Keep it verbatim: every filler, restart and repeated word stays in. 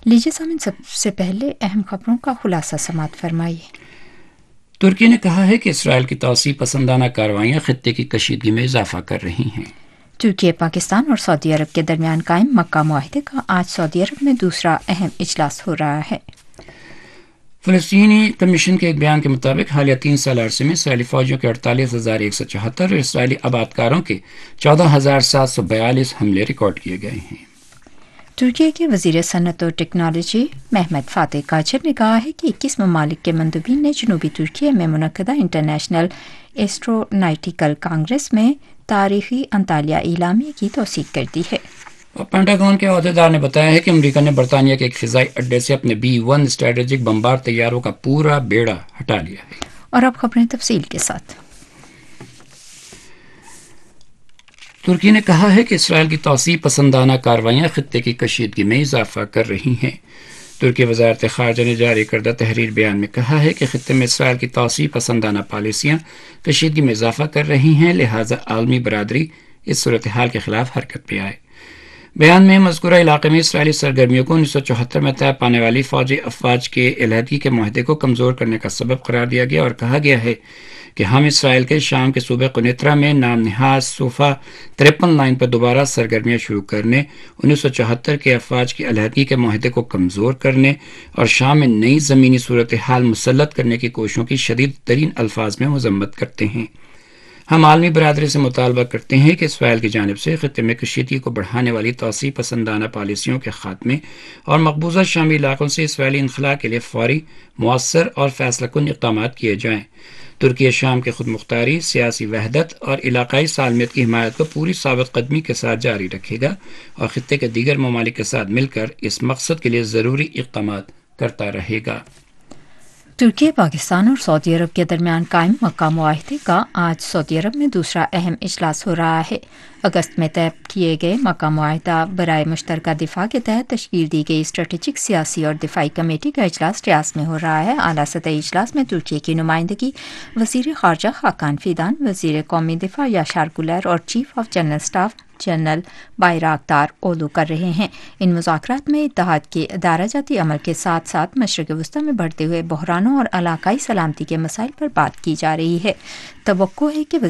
लीजिए सामिन, सबसे पहले अहम खबरों का खुलासा समाअत फरमाइए। तुर्की ने कहा है कि इसराइल की तौसीह पसंदाना कार्रवाइयाँ खित्ते की कशीदगी में इजाफा कर रही हैं। तुर्की, पाकिस्तान और सऊदी अरब के दरमियान कायम मक्का मुआहदे का आज सऊदी अरब में दूसरा अहम इजलास हो रहा है। फ़लस्तीनी कमीशन के एक बयान के मुताबिक हालिया तीन साल अरसे में इसराइली फौजियों के अड़तालीस हज़ार एक सौ चौहत्तर और इसराइली आबादकारों के चौदह हज़ार सात सौ बयालीस हमले रिकॉर्ड किए गए हैं। तुर्की के वज़ीर सनअत और टेक्नोलॉजी महमद फातेह काचर ने कहा है कि इक्कीस ममालिक के मंदूबीन ने जनूबी तुर्की में मुनक्कदा इंटरनेशनल एस्ट्रोनॉटिकल कांग्रेस में तारीखी अंतालिया इलामिया की तौसीक कर दी है। और पेंटागन के अहदेदार ने बताया है कि अमेरिका ने बरतानिया के एक फ़िज़ाई अड्डे से अपने बी वन स्ट्रेटेजिक बमबार तैयारों का पूरा बेड़ा हटा लिया है। और अब खबरें तफसील के साथ। तुर्की ने कहा है कि इसराइल की तौसीह पसंदाना कार्रवाइयाँ खित्ते की कशीदगी में इजाफा कर रही हैं। तुर्की वज़ारत ख़ारजा ने जारी करदा तहरीर बयान में कहा है कि खित्ते में इसराइल की तौसीह पसंदाना पॉलिसियाँ कशीदगी में इजाफा कर रही हैं, लिहाजा आलमी बरादरी इस सूरत हाल के खिलाफ हरकत पे आए। बयान में मज़कूरा इलाके में इसराइली सरगर्मियों को उन्नीस सौ चौहत्तर में तय पाने वाली फ़ौजी अफवाज के अलहदगी के माहदे को कमज़ोर करने का सबब करार दिया गया और कहा गया है कि हम इसराइल के शाम के सूबे कुनेत्रा में नाम नहाज सोफा तिरपन लाइन पर दोबारा सरगर्मियाँ शुरू करने, उन्नीस सौ चौहत्तर के अफवाज की अलहदगी के माहदे को कमज़ोर करने और शाम में नई ज़मीनी सूरत हाल मुसल्लत करने की कोशिशों की शदीद तरीन अल्फाज में मज़म्मत करते हैं। हम आलमी बरादरी से मुतालबा करते हैं कि इसराइल की जानिब से खित्ते में कशीदगी को बढ़ाने वाली तौसीह पसंदाना पॉलिसियों के खात्मे और मकबूजा शामी इलाकों से इसराइली इनखला के लिए फौरी, मौसर और फैसलाकुन इक़दाम किए जाएँ। तुर्की शाम के खुद मुख्तारी, सियासी वहदत और इलाकाई सालमियत की हिमायत को पूरी साबित कदमी के साथ जारी रखेगा और खित्ते के दीगर ममालिक के साथ मिलकर इस मकसद के लिए ज़रूरी इक़दाम करता रहेगा। तुर्की, पाकिस्तान और सऊदी अरब के दरमियान कायम मक्का मुआहदे का आज सऊदी अरब में दूसरा अहम इजलास हो रहा है। अगस्त में तय किए गए मक्का मुआहदा बराए मुश्तरका दिफा के तहत तश्कील दी गई स्ट्रेटेजिक, सियासी और दिफाई कमेटी का इजलास रियाद में हो रहा है। आला सतही इजलास में तुर्की की नुमाइंदगी वज़ीर ख़ारजा खाकान फिदान, वज़ीर कौमी दिफा याशार गुलर और chief of general staff general बायराकतार ओलू कर रहे हैं। इन मुज़ाकरात में इत्तेहाद के दाराजाती अमल के साथ साथ मशरक़ वस्ती में बढ़ते हुए बहरानों और इलाकाई सलामती के मसाइल पर बात की जा रही है। तवक्को है कि